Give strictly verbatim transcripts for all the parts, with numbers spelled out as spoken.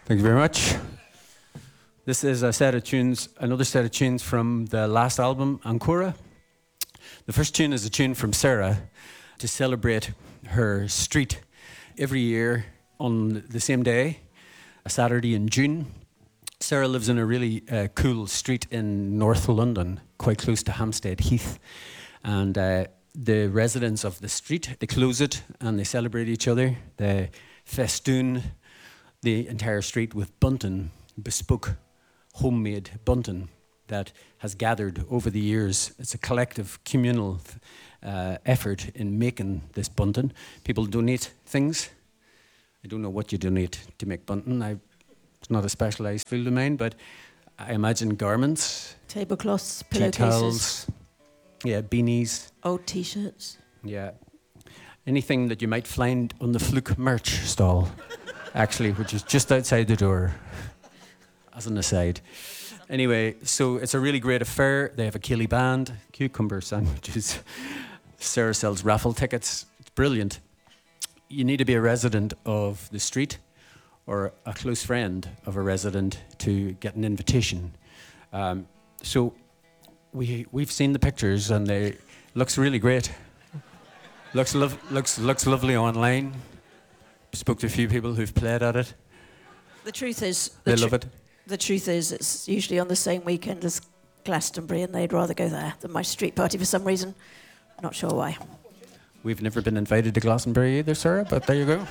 Thank you very much. This is a set of tunes, another set of tunes from the last album, Ancora. The first tune is a tune from Sarah to celebrate her street. Every year on the same day, a Saturday in June, Sarah lives in a really uh, cool street in North London, quite close to Hampstead Heath. And uh, the residents of the street, they close it and they celebrate each other. They festoon the entire street with bunting, bespoke, homemade bunting that has gathered over the years. It's a collective, communal uh, effort in making this bunting. People donate things. I don't know what you donate to make bunting. I, it's not a specialised field of mine, but I imagine garments. Tablecloths, tea pillowcases. Towels, yeah, beanies. Old T-shirts. Yeah. Anything that you might find on the Fluke merch stall, actually, which is just outside the door, as an aside. Anyway, so it's a really great affair. They have a ceilidh band, cucumber sandwiches. Sarah sells raffle tickets. It's brilliant. You need to be a resident of the street or a close friend of a resident to get an invitation. Um, so we, we've seen the pictures and they looks really great. looks, lo- looks, looks lovely online. Spoke to a few people who've played at it. The truth is... The the they love tr- it. The truth is it's usually on the same weekend as Glastonbury and they'd rather go there than my street party for some reason. Not sure why. We've never been invited to Glastonbury either, Sarah, but there you go.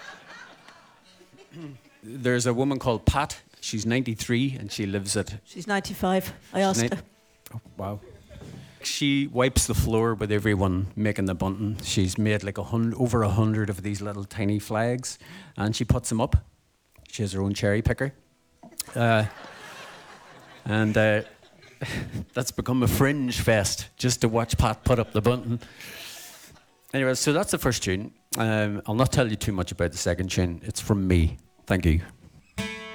There's a woman called Pat. She's ninety-three and she lives at... She's ninety-five. I asked ni- her. Oh, wow. She wipes the floor with everyone making the bunting. She's made like a hundred, over a hundred of these little tiny flags and she puts them up. She has her own cherry picker. Uh, and uh, that's become a fringe fest just to watch Pat put up the bunting. Anyway, so that's the first tune. Um, I'll not tell you too much about the second tune. It's from me. Thank you.